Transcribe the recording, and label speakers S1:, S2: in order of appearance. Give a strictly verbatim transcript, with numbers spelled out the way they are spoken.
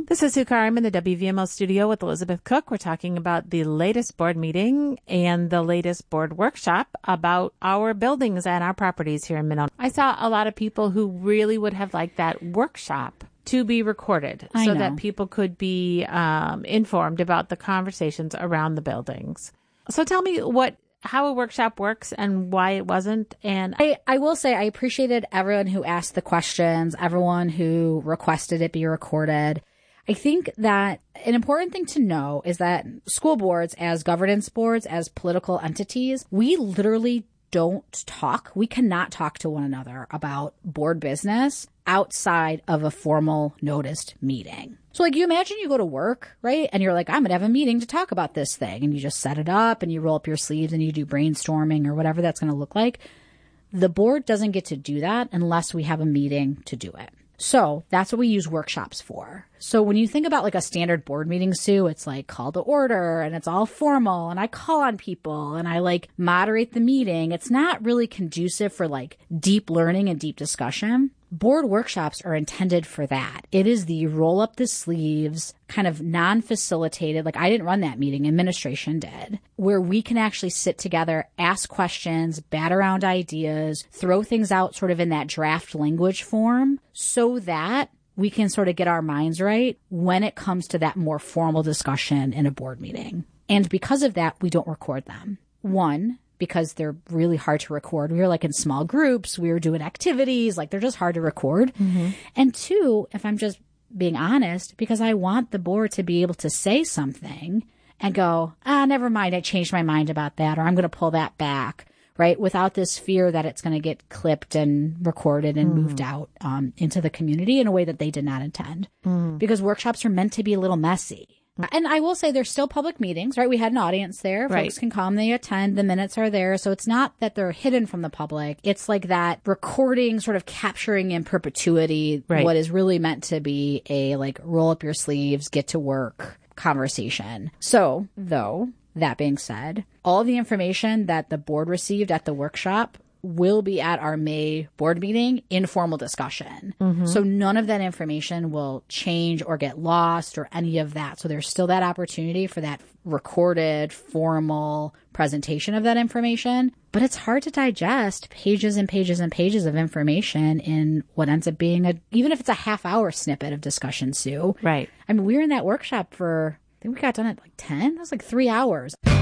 S1: This is Sue Carr. I'm in the W V M L studio with Elizabeth Cook. We're talking about the latest board meeting and the latest board workshop about our buildings and our properties here in Minot. I saw a lot of people who really would have liked that workshop to be recorded
S2: I
S1: so
S2: know.
S1: that people could be um, informed about the conversations around the buildings. So tell me what how a workshop works and why it wasn't. And
S2: I, I will say I appreciated everyone who asked the questions, everyone who requested it be recorded. I think that an important thing to know is that school boards, as governance boards, as political entities, we literally don't talk. We cannot talk to one another about board business outside of a formal noticed meeting. So like you imagine you go to work, right? And you're like, I'm going to have a meeting to talk about this thing. And you just set it up and you roll up your sleeves and you do brainstorming or whatever that's going to look like. The board doesn't get to do that unless we have a meeting to do it. So that's what we use workshops for. So when you think about like a standard board meeting, Sue, it's like call to order and it's all formal and I call on people and I like moderate the meeting. It's not really conducive for like deep learning and deep discussion. Board workshops are intended for that. It is the roll up the sleeves, kind of non-facilitated, like I didn't run that meeting, administration did, where we can actually sit together, ask questions, bat around ideas, throw things out sort of in that draft language form so that we can sort of get our minds right when it comes to that more formal discussion in a board meeting. And because of that, we don't record them. One, because they're really hard to record. We were like in small groups. We were doing activities. Like they're just hard to record. Mm-hmm. And two, if I'm just being honest, because I want the board to be able to say something and go, ah, never mind. I changed my mind about that, or I'm going to pull that back, right? Without this fear that it's going to get clipped and recorded and mm. moved out um, into the community in a way that they did not intend. Mm. Because workshops are meant to be a little messy. And I will say there's still public meetings, right? We had an audience there. Right. Folks can come, they attend, the minutes are there. So it's not that they're hidden from the public. It's like that recording, sort of capturing in perpetuity right. what is really meant to be a like roll up your sleeves, get to work conversation. So though, that being said, all the information that the board received at the workshop will be at our May board meeting, informal discussion. Mm-hmm. So none of that information will change or get lost or any of that. So there's still that opportunity for that recorded, formal presentation of that information. But it's hard to digest pages and pages and pages of information in what ends up being a, even if it's a half hour snippet of discussion, Sue.
S1: Right.
S2: I mean, we were in that workshop for, I think we got done at like ten. That was like three hours.